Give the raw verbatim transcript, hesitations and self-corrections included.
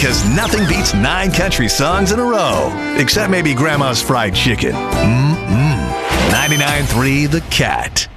because nothing beats nine country songs in a row. Except maybe Grandma's Fried Chicken. Mm-mm. ninety-nine point three The Cat.